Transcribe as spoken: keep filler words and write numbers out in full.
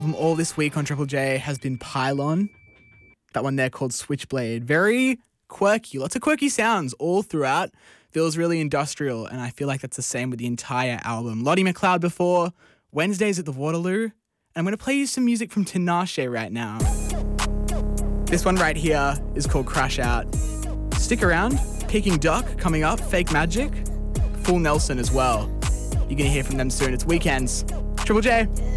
From all this week on Triple J has been Pylon. That one there called Switchblade. Very quirky, lots of quirky sounds all throughout. Feels really industrial, and I feel like that's the same with the entire album. Lottie McLeod before, Wednesdays at the Waterloo, and I'm going to play you some music from Tinashe right now. This one right here is called Crash Out. Stick around, Peking Duck coming up, Fake Magic, Full Nelson as well. You're going to hear from them soon. It's weekends. Triple J.